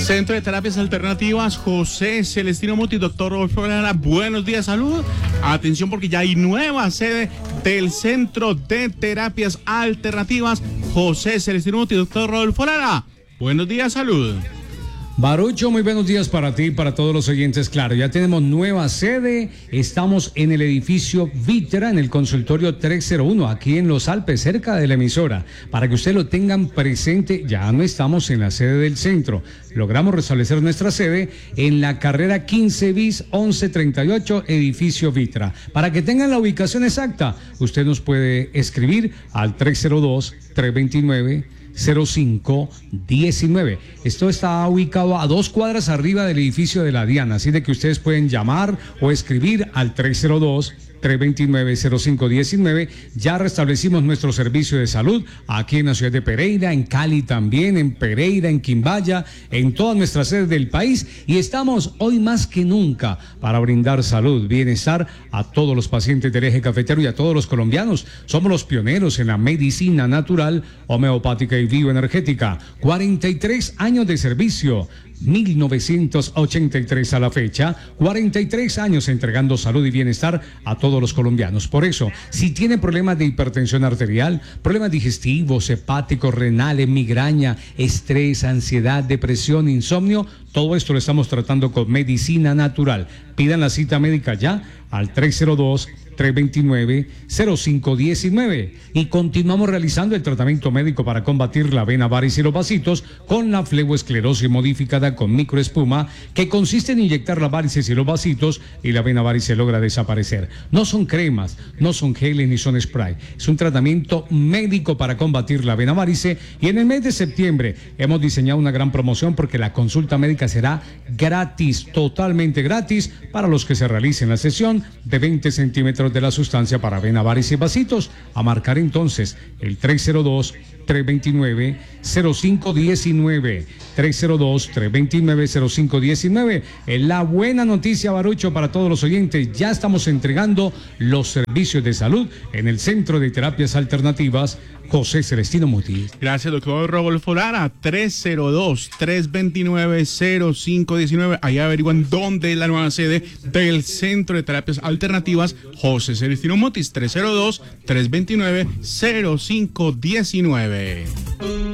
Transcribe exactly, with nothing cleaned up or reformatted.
Centro de Terapias Alternativas, José Celestino Mutis, doctor Rodolfo Lara, buenos días, salud. Atención porque ya hay nueva sede del Centro de Terapias Alternativas, José Celestino Mutis, doctor Rodolfo Lara, buenos días, salud. Barucho, muy buenos días para ti y para todos los oyentes. Claro, ya tenemos nueva sede. Estamos en el edificio Vitra, en el consultorio trescientos uno, aquí en Los Alpes, cerca de la emisora. Para que ustedes lo tengan presente, ya no estamos en la sede del centro. Logramos restablecer nuestra sede en la carrera quince bis once treinta y ocho, edificio Vitra. Para que tengan la ubicación exacta, usted nos puede escribir al tres cero dos, tres dos nueve, cero cinco diecinueve. Esto está ubicado a dos cuadras arriba del edificio de la Diana, así de que ustedes pueden llamar o escribir al tres cero dos, tres dos nueve, cero cinco diecinueve. Ya restablecimos nuestro servicio de salud aquí en la ciudad de Pereira, en Cali también, en Pereira, en Quimbaya, en todas nuestras sedes del país, y estamos hoy más que nunca para brindar salud, bienestar a todos los pacientes del eje cafetero y a todos los colombianos. Somos los pioneros en la medicina natural, homeopática y bioenergética. cuarenta y tres años de servicio, mil novecientos ochenta y tres a la fecha, cuarenta y tres años entregando salud y bienestar a todos los colombianos. Por eso, si tiene problemas de hipertensión arterial, problemas digestivos, hepáticos, renales, migraña, estrés, ansiedad, depresión, insomnio, todo esto lo estamos tratando con medicina natural. Pidan la cita médica ya al tres cero dos, tres dos nueve, cero cinco diecinueve, y continuamos realizando el tratamiento médico para combatir la vena varice y los vasitos con la fleboesclerosis modificada con microespuma, que consiste en inyectar las varices y los vasitos y la vena varice logra desaparecer. No son cremas, no son geles ni son spray, es un tratamiento médico para combatir la vena varice, y en el mes de septiembre hemos diseñado una gran promoción porque la consulta médica será gratis, totalmente gratis, para los que se realicen la sesión de veinte centímetros de la sustancia para vena varice y vasitos. A marcar entonces el tres cero dos, tres dos nueve, cero cinco diecinueve, tres cero dos, tres dos nueve, cero cinco diecinueve. La buena noticia, Barucho, para todos los oyentes: ya estamos entregando los servicios de salud en el Centro de Terapias Alternativas José Celestino Mutis. Gracias, doctor Rodolfo Lara. tres cero dos, tres dos nueve, cero cinco diecinueve. Ahí averiguan dónde es la nueva sede del Centro de Terapias Alternativas José Celestino Mutis. tres cero dos, tres dos nueve, cero cinco diecinueve.